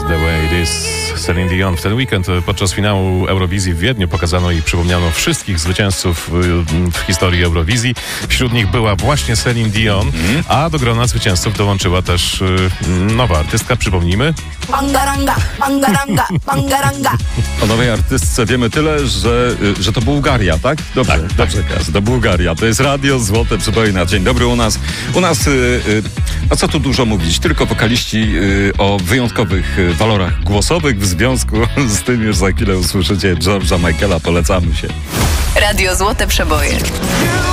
The Way It Is, Celine Dion. W ten weekend podczas finału Eurowizji w Wiedniu pokazano i przypomniano wszystkich zwycięzców w historii Eurowizji. Wśród nich była właśnie Celine Dion, a do grona zwycięzców dołączyła też nowa artystka, przypomnijmy. Mangaranga, mangaranga, mangaranga. O nowej artystce wiemy tyle, że to Bułgaria, tak? Dobrze, dobrze, Kaz, to Bułgaria. To jest Radio Złote Przeboje. Dzień dobry u nas. A co tu dużo mówić? Tylko wokaliści o wyjątkowych walorach głosowych. W związku z tym już za chwilę usłyszycie George'a Michaela. Polecamy się. Radio Złote Przeboje.